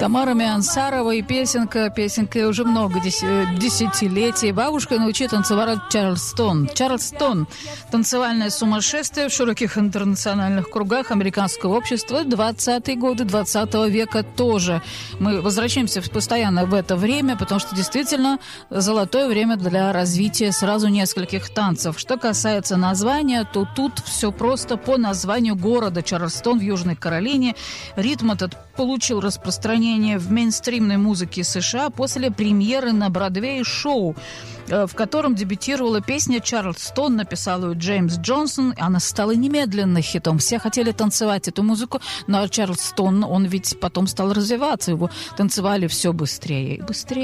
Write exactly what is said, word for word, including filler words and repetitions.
Тамара Миансарова и песенка, песенка уже много десятилетий. Бабушка научила танцевать Чарльстон. Чарльстон – танцевальное сумасшествие в широких интернациональных кругах американского общества. двадцатые годы двадцатого века тоже. Мы возвращаемся постоянно в это время, потому что действительно золотое время для развития сразу нескольких танцев. Что касается названия, то тут все просто по названию города Чарльстон в Южной Каролине. Ритм этот получил распространение в мейнстримной музыке США после премьеры на Бродвее шоу, в котором дебютировала песня «Чарльстон», написал ее Джеймс Джонсон. Она стала немедленно хитом. Все хотели танцевать эту музыку, но Чарльстон, он ведь потом стал развиваться. Его танцевали все быстрее и быстрее.